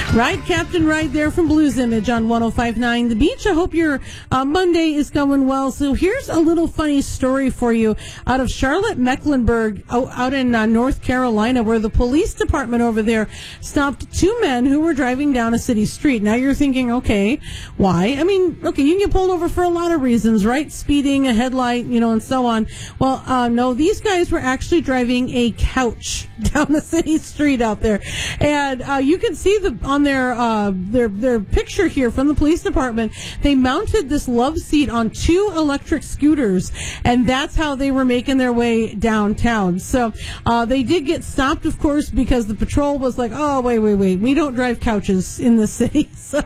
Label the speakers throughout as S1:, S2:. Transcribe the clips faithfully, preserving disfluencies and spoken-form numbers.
S1: Right, Captain Right there from Blues Image on one oh five point nine The Beach. I hope your uh, Monday is going well. So here's a little funny story for you out of Charlotte, Mecklenburg, out in uh, North Carolina, where the police department over there stopped two men who were driving down a city street. Now you're thinking, okay, why? I mean, okay, you can get pulled over for a lot of reasons, right? Speeding, a headlight, you know, and so on. Well, uh, no, these guys were actually driving a couch down the city street out there. And uh, you can see the on their uh, their their picture here from the police department. They mounted this love seat on two electric scooters, and that's how they were making their way downtown. So uh, they did get stopped, of course, because the patrol was like, "Oh, wait, wait, wait, we don't drive couches in this city." So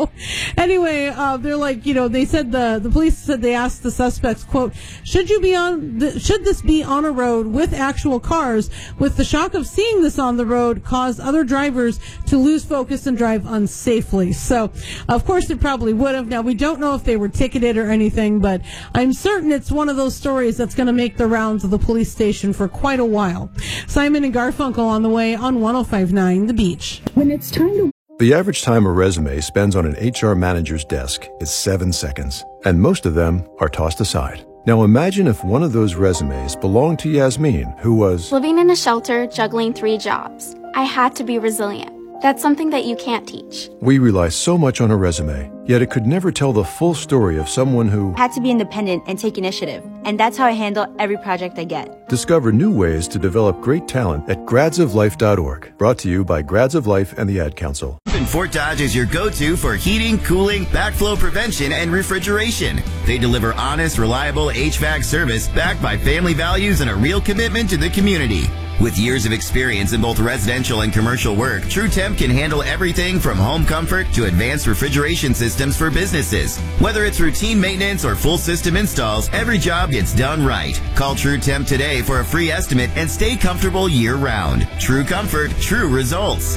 S1: anyway, uh, they're like, you know, they said the the police said they asked the suspects, "quote Should you be on? The, should this be on a road with actual cars? With the shock of seeing this on the road, cause other drivers to lose focus and drive unsafely." So, of course, it probably would have. Now, we don't know if they were ticketed or anything, but I'm certain it's one of those stories that's going to make the rounds of the police station for quite a while. Simon and Garfunkel on the way on one oh five point nine The Beach.
S2: When it's time to...
S3: The average time a resume spends on an H R manager's desk is seven seconds, and most of them are tossed aside. Now imagine if one of those resumes belonged to Yasmin, who was
S4: living in a shelter, juggling three jobs. I had to be resilient. That's something that you can't teach.
S3: We rely so much on a resume, yet it could never tell the full story of someone who
S5: had to be independent and take initiative. And that's how I handle every project I get.
S3: Discover new ways to develop great talent at grads of life dot org. Brought to you by Grads of Life and the Ad Council.
S6: Fort Dodge is your go-to for heating, cooling, backflow prevention, and refrigeration. They deliver honest, reliable H V A C service backed by family values and a real commitment to the community. With years of experience in both residential and commercial work, TrueTemp can handle everything from home comfort to advanced refrigeration systems for businesses. Whether it's routine maintenance or full system installs, every job gets done right. Call TrueTemp today for a free estimate and stay comfortable year-round. True comfort, true results.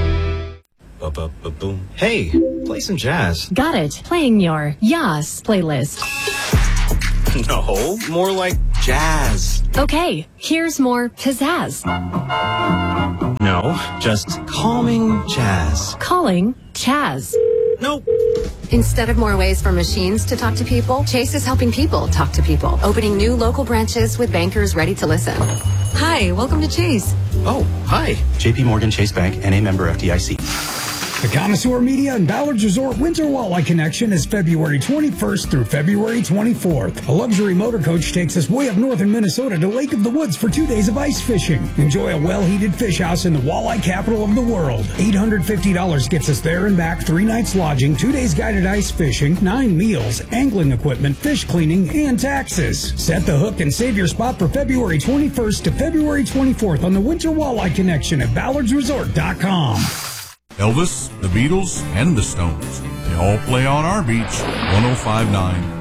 S7: Ba-ba-ba-boom. Hey, play some jazz.
S8: Got it. Playing your Yas playlist.
S7: No, more like jazz.
S8: Okay, here's more pizzazz.
S7: No, just calming jazz.
S8: Calling Chaz.
S7: Nope.
S9: Instead of more ways for machines to talk to people, Chase is helping people talk to people, opening new local branches with bankers ready to listen. Hi, welcome to Chase.
S7: Oh, hi. J P Morgan Chase Bank and a member F D I C.
S10: The Connoisseur Media and Ballards Resort Winter Walleye Connection is February twenty-first through February twenty-fourth. A luxury motor coach takes us way up north in Minnesota to Lake of the Woods for two days of ice fishing. Enjoy a well-heated fish house in the walleye capital of the world. eight hundred fifty dollars gets us there and back, three nights lodging, two days guided ice fishing, nine meals, angling equipment, fish cleaning, and taxes. Set the hook and save your spot for February twenty-first to February twenty-fourth on the Winter Walleye Connection at ballards resort dot com.
S11: Elvis, the Beatles, and the Stones. They all play on our beach, one oh five point nine